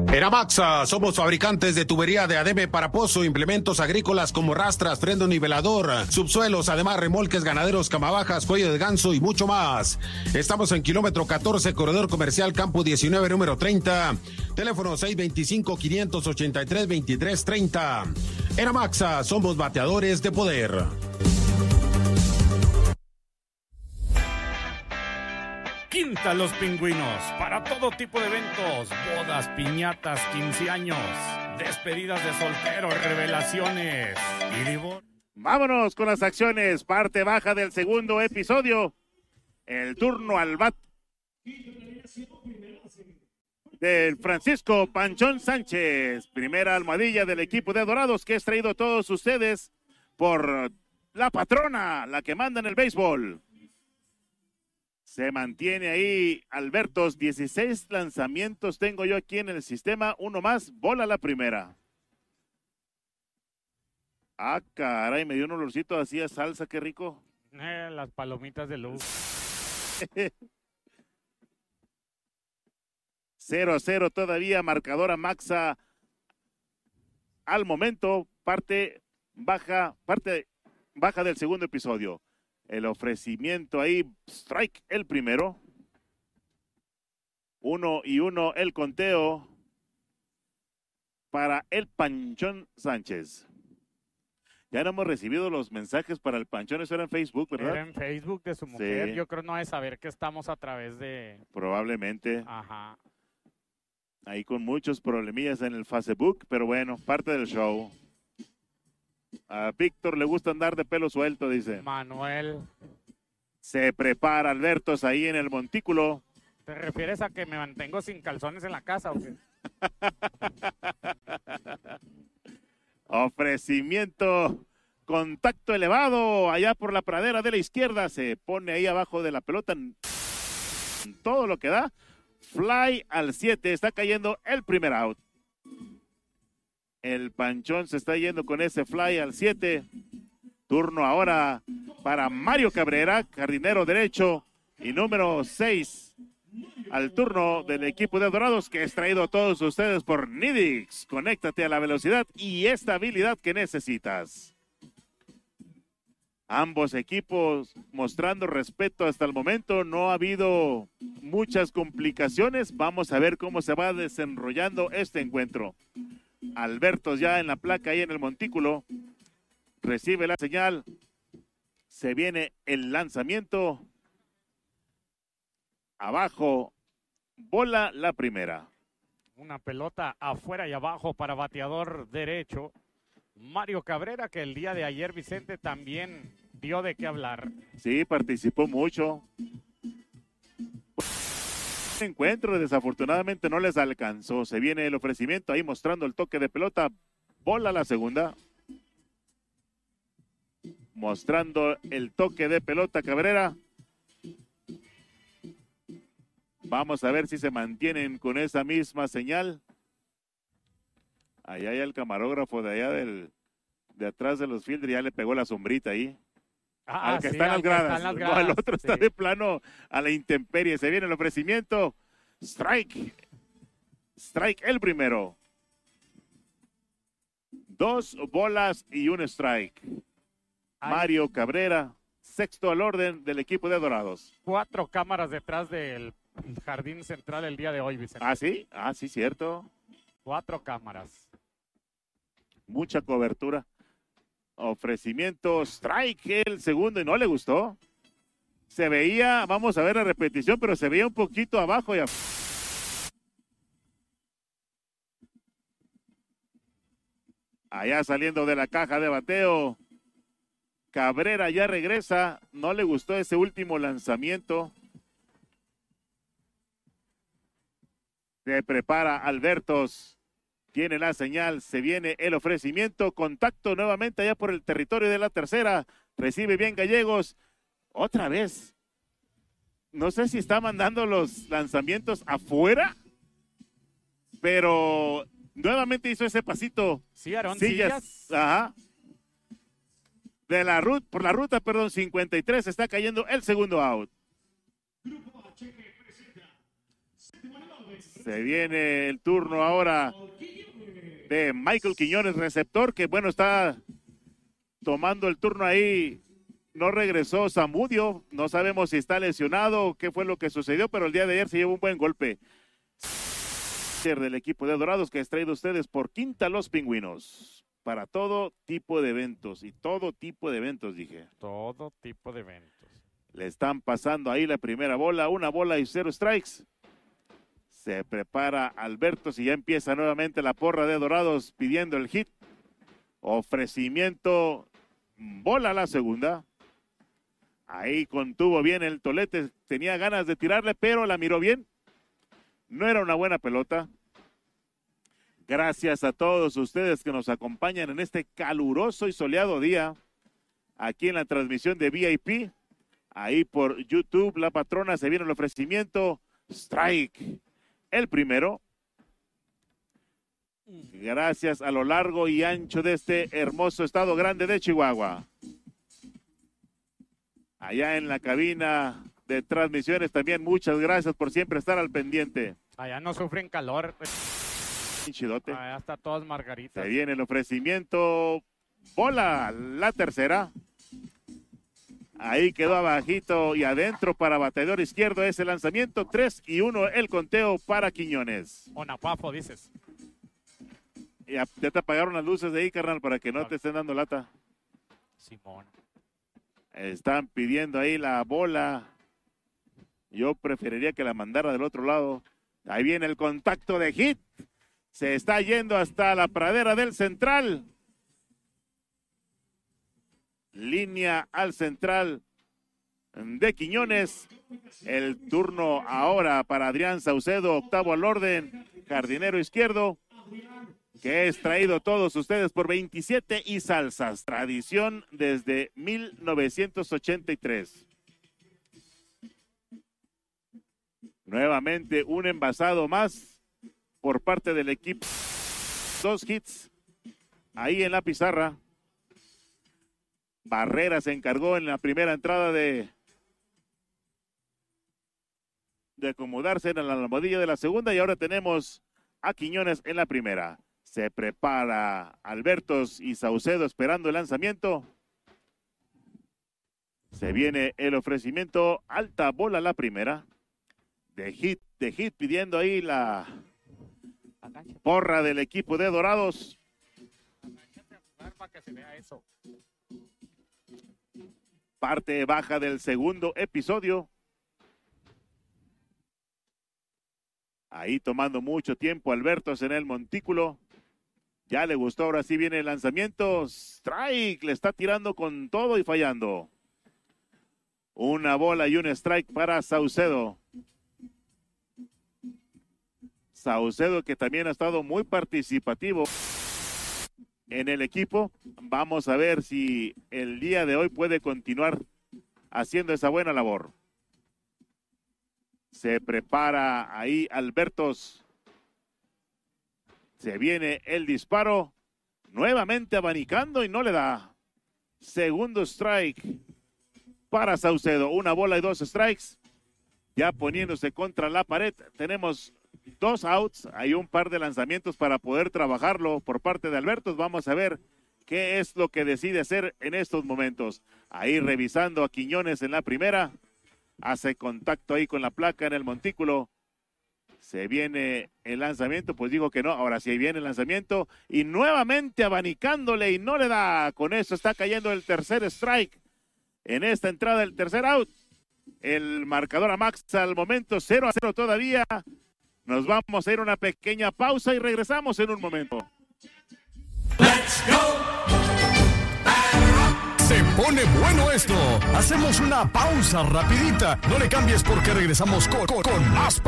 En Amaxa somos fabricantes de tubería de ADM para pozo, implementos agrícolas como rastras, freno nivelador, subsuelos, además remolques ganaderos, camabajas, cuello de ganso y mucho más. Estamos en kilómetro 14, corredor comercial Campo 19, número 30. Teléfono 625-583-2330. En Amaxa somos bateadores de poder. Quinta Los Pingüinos, para todo tipo de eventos, bodas, piñatas, 15 años, despedidas de solteros, revelaciones y divorcio. Vámonos con las acciones, parte baja del segundo episodio. El turno al bat del Francisco Panchón Sánchez, primera almohadilla del equipo de Dorados que es traído a todos ustedes por la patrona, la que manda en el béisbol. Se mantiene ahí Albertos, 16 lanzamientos tengo yo aquí en el sistema, uno más, bola la primera. Ah, caray, me dio un olorcito así a salsa, qué rico. Las palomitas de luz. 0-0 todavía, marcadora Maxa al momento, parte baja del segundo episodio. El ofrecimiento ahí, strike el primero. 1-1 el conteo para el Panchón Sánchez. Ya no hemos recibido los mensajes para el Panchón, eso era en Facebook, ¿verdad? Era en Facebook de su mujer, Sí. Yo creo no es saber que estamos a través de... Probablemente. Ajá. Ahí con muchos problemillas en el Facebook, pero bueno, parte del show. A Víctor le gusta andar de pelo suelto, dice. Manuel. Se prepara Albertos ahí en el montículo. ¿Te refieres a que me mantengo sin calzones en la casa o qué? Ofrecimiento, contacto elevado, allá por la pradera de la izquierda. Se pone ahí abajo de la pelota. Todo lo que da. Fly al 7, está cayendo el primer out. El Panchón se está yendo con ese fly al 7. Turno ahora para Mario Cabrera, jardinero derecho y número 6. Al turno del equipo de Dorados que es traído a todos ustedes por Nidix. Conéctate a la velocidad y estabilidad que necesitas. Ambos equipos mostrando respeto hasta el momento. No ha habido muchas complicaciones. Vamos a ver cómo se va desenrollando este encuentro. Albertos ya en la placa ahí en el montículo. Recibe la señal. Se viene el lanzamiento. Abajo. Bola la primera. Una pelota afuera y abajo para bateador derecho. Mario Cabrera, que el día de ayer, Vicente, también dio de qué hablar. Sí, participó mucho. Encuentro, desafortunadamente no les alcanzó. Se viene el ofrecimiento ahí mostrando el toque de pelota. Bola la segunda. Mostrando el toque de pelota Cabrera. Vamos a ver si se mantienen con esa misma señal. Allá hay el camarógrafo de allá de atrás de los fielders, ya le pegó la sombrita ahí. Al que está en las gradas. No, el otro está de plano a la intemperie. Se viene el ofrecimiento. Strike. Strike el primero. 2 bolas y un strike. Mario Cabrera, sexto al orden del equipo de Dorados. 4 cámaras detrás del jardín central el día de hoy, Vicente. ¿Ah, sí? Ah, sí, cierto. 4 cámaras. Mucha cobertura. Ofrecimiento, strike el segundo y no le gustó. Se veía, vamos a ver la repetición, pero se veía un poquito abajo y allá saliendo de la caja de bateo. Cabrera ya regresa, no le gustó ese último lanzamiento. Se prepara Albertos. Tiene la señal, se viene el ofrecimiento, contacto nuevamente allá por el territorio de la tercera, recibe bien Gallegos, otra vez, no sé si está mandando los lanzamientos afuera, pero nuevamente hizo ese pasito. Sí, Aarón Sillas. Ajá. De la ruta, por la ruta, perdón, 53, está cayendo el segundo out. Se viene el turno ahora de Michael Quiñones, receptor, que bueno, está tomando el turno ahí. No regresó Zamudio, no sabemos si está lesionado o qué fue lo que sucedió, pero el día de ayer se llevó un buen golpe. Del equipo de Dorados que ha traído ustedes por Quinta Los Pingüinos. Para todo tipo de eventos, y todo tipo de eventos, dije. Todo tipo de eventos. Le están pasando ahí la primera bola, 1 bola y 0 strikes. Se prepara Alberto, si ya empieza nuevamente la porra de Dorados pidiendo el hit. Ofrecimiento, bola la segunda. Ahí contuvo bien el tolete, tenía ganas de tirarle, pero la miró bien. No era una buena pelota. Gracias a todos ustedes que nos acompañan en este caluroso y soleado día, aquí en la transmisión de VIP, ahí por YouTube, La Patrona, se viene el ofrecimiento, strike, el primero. Gracias a lo largo y ancho de este hermoso estado grande de Chihuahua. Allá en la cabina de transmisiones también, muchas gracias por siempre estar al pendiente. Allá no sufren calor. Chidote. Allá está todas margaritas. Se viene el ofrecimiento, bola, la tercera. Ahí quedó abajito y adentro para bateador izquierdo ese lanzamiento, 3-1 el conteo para Quiñones. Onapuafo, dices. Ya te apagaron las luces de ahí, carnal, para que no te estén dando lata. Simón. Están pidiendo ahí la bola. Yo preferiría que la mandara del otro lado. Ahí viene el contacto de hit. Se está yendo hasta la pradera del central. Línea al central de Quiñones. El turno ahora para Adrián Saucedo, octavo al orden, jardinero izquierdo, que es traído todos ustedes por 27 y salsas, tradición desde 1983. Nuevamente un envasado más por parte del equipo. 2 hits ahí en la pizarra. Barrera se encargó en la primera entrada de acomodarse en la almohadilla de la segunda, y ahora tenemos a Quiñones en la primera. Se prepara Albertos y Saucedo esperando el lanzamiento. Se viene el ofrecimiento, alta bola la primera. De hit pidiendo ahí la porra del equipo de Dorados. Para que se vea eso. Parte baja del segundo episodio. Ahí tomando mucho tiempo Albertos en el montículo. Ya le gustó, ahora sí viene el lanzamiento. Strike, le está tirando con todo y fallando. 1 bola y un strike para Saucedo. Saucedo, que también ha estado muy participativo en el equipo. Vamos a ver si el día de hoy puede continuar haciendo esa buena labor. Se prepara ahí Albertos. Se viene el disparo. Nuevamente abanicando y no le da. Segundo strike para Saucedo. 1 bola y 2 strikes. Ya poniéndose contra la pared. Tenemos 2 outs. Hay un par de lanzamientos para poder trabajarlo por parte de Albertos. Vamos a ver qué es lo que decide hacer en estos momentos. Ahí revisando a Quiñones en la primera. Hace contacto ahí con la placa en el montículo. Se viene el lanzamiento, pues digo que no. Ahora sí viene el lanzamiento y nuevamente abanicándole y no le da. Con eso está cayendo el tercer strike en esta entrada, el tercer out. El marcador a Max al momento 0-0 todavía. Nos vamos a ir a una pequeña pausa y regresamos en un momento. Let's go. Se pone bueno esto. Hacemos una pausa rapidita. No le cambies porque regresamos con más